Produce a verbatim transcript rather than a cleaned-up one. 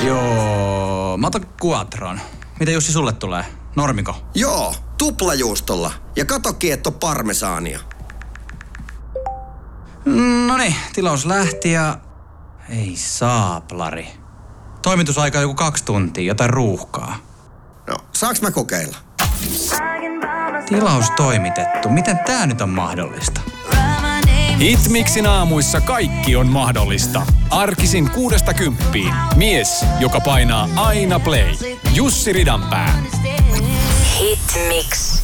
Joo, mä otan Quattron. Mitä Jussi sulle tulee? Normiko? Joo, tuplajuustolla. Ja kato kietto parmesaania. Noniin, tilaus lähti ja... Ei saaplari. Toimitusaika joku kaksi tuntia, jotain ruuhkaa. No, saaks mä kokeilla? Tilaus toimitettu. Miten tää nyt on mahdollista? Hitmixin aamuissa kaikki on mahdollista. Arkisin kuudesta kymppiin. Mies, joka painaa aina play. Jussi Ridanpää. Hitmix.